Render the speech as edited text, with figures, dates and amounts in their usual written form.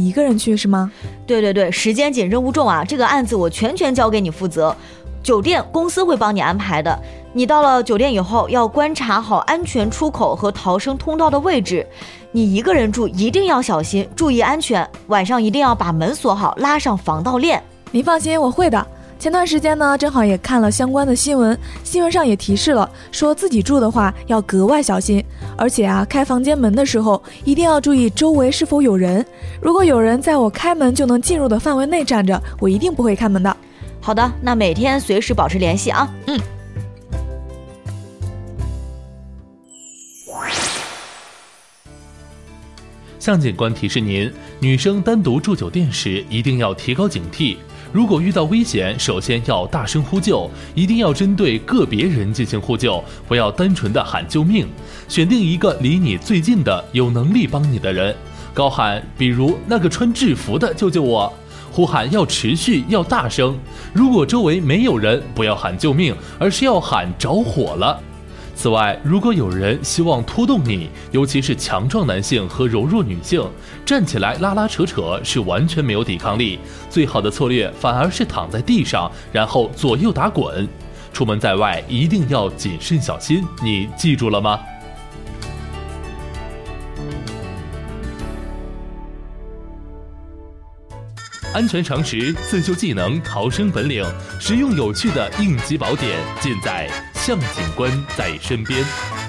一个人去是吗？ 对，时间紧任务重啊，这个案子我全权交给你负责，酒店公司会帮你安排的。你到了酒店以后，要观察好安全出口和逃生通道的位置。你一个人住一定要小心，注意安全，晚上一定要把门锁好，拉上防盗链。 您放心，我会的。前段时间呢，正好也看了相关的新闻，新闻上也提示了，说自己住的话要格外小心，而且开房间门的时候一定要注意周围是否有人，如果有人在我开门就能进入的范围内站着，我一定不会开门的。 好的，那每天随时保持联系啊。 向警官提示您，女生单独住酒店时一定要提高警惕，如果遇到危险，首先要大声呼救，一定要针对个别人进行呼救，不要单纯的喊救命，选定一个离你最近的有能力帮你的人，高喊比如那个穿制服的救救我，呼喊要持续要大声，如果周围没有人，不要喊救命，而是要喊着火了。此外，如果有人希望拖动你，尤其是强壮男性和柔弱女性，站起来拉拉扯扯是完全没有抵抗力，最好的策略反而是躺在地上，然后左右打滚。出门在外一定要谨慎小心，你记住了吗？安全常识、自救技能、逃生本领，实用有趣的应急宝典，尽在向警官在身边。